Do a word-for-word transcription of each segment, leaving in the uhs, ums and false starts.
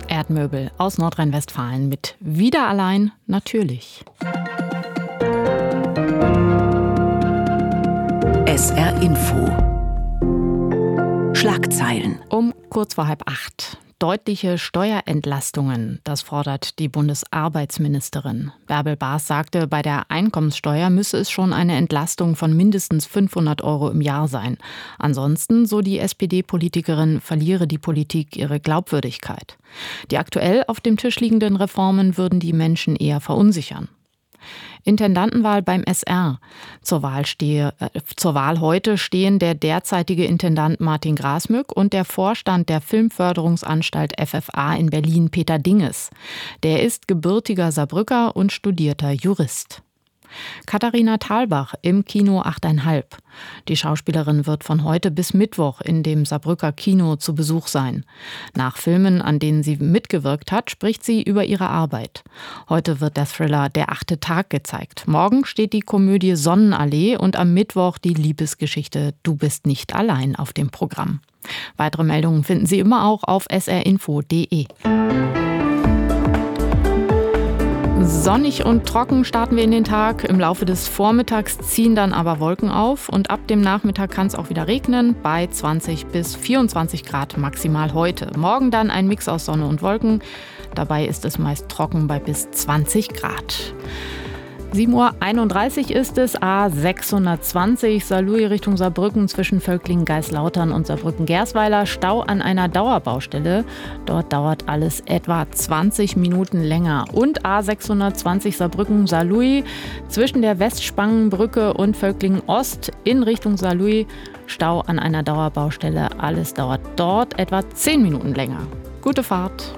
Erdmöbel aus Nordrhein-Westfalen mit Wieder allein natürlich. S R Info. Schlagzeilen. Um kurz vor halb acht. Deutliche Steuerentlastungen, das fordert die Bundesarbeitsministerin. Bärbel Baas sagte, bei der Einkommenssteuer müsse es schon eine Entlastung von mindestens fünfhundert Euro im Jahr sein. Ansonsten, so die S P D-Politikerin, verliere die Politik ihre Glaubwürdigkeit. Die aktuell auf dem Tisch liegenden Reformen würden die Menschen eher verunsichern. Intendantenwahl beim S R. Zur Wahl, stehe, äh, zur Wahl heute stehen der derzeitige Intendant Martin Grasmück und der Vorstand der Filmförderungsanstalt F F A in Berlin, Peter Dinges. Der ist gebürtiger Saarbrücker und studierter Jurist. Katharina Thalbach im Kino achteinhalb. Die Schauspielerin wird von heute bis Mittwoch in dem Saarbrücker Kino zu Besuch sein. Nach Filmen, an denen sie mitgewirkt hat, spricht sie über ihre Arbeit. Heute wird der Thriller Der achte Tag gezeigt. Morgen steht die Komödie Sonnenallee und am Mittwoch die Liebesgeschichte Du bist nicht allein auf dem Programm. Weitere Meldungen finden Sie immer auch auf s r info punkt d e. Sonnig und trocken starten wir in den Tag. Im Laufe des Vormittags ziehen dann aber Wolken auf und ab dem Nachmittag kann es auch wieder regnen bei zwanzig bis vierundzwanzig Grad maximal heute. Morgen dann ein Mix aus Sonne und Wolken. Dabei ist es meist trocken bei bis zwanzig Grad. sieben Uhr einunddreißig ist es, A sechshundertzwanzig, Saarlouis Richtung Saarbrücken zwischen Völklingen-Geislautern und Saarbrücken-Gersweiler. Stau an einer Dauerbaustelle. Dort dauert alles etwa zwanzig Minuten länger. Und A sechshundertzwanzig Saarbrücken-Saarlouis zwischen der Westspangenbrücke und Völklingen-Ost in Richtung Saarlouis. Stau an einer Dauerbaustelle. Alles dauert dort etwa zehn Minuten länger. Gute Fahrt.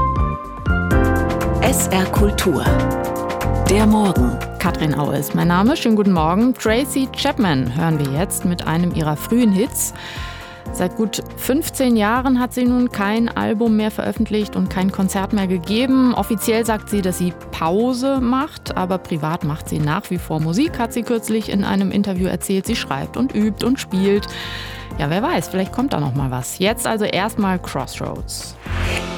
S R Kultur. Der Morgen. Katrin Aue ist mein Name. Schönen guten Morgen. Tracy Chapman hören wir jetzt mit einem ihrer frühen Hits. Seit gut fünfzehn Jahren hat sie nun kein Album mehr veröffentlicht und kein Konzert mehr gegeben. Offiziell sagt sie, dass sie Pause macht, aber privat macht sie nach wie vor Musik, hat sie kürzlich in einem Interview erzählt. Sie schreibt und übt und spielt. Ja, wer weiß, vielleicht kommt da noch mal was. Jetzt also erstmal Crossroads.